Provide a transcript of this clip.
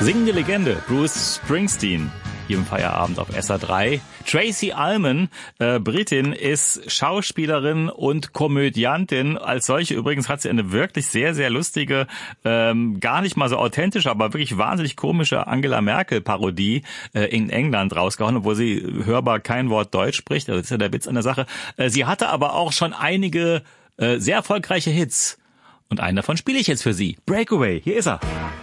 Singende Legende, Bruce Springsteen, hier im Feierabend auf SA3. Tracy Ullman, Britin, ist Schauspielerin und Komödiantin. Als solche übrigens hat sie eine wirklich sehr, sehr lustige, gar nicht mal so authentische, aber wirklich wahnsinnig komische Angela Merkel-Parodie in England rausgehauen, obwohl sie hörbar kein Wort Deutsch spricht. Das ist ja der Witz an der Sache. Sie hatte aber auch schon einige sehr erfolgreiche Hits. Und einen davon spiele ich jetzt für Sie. Breakaway, hier ist er.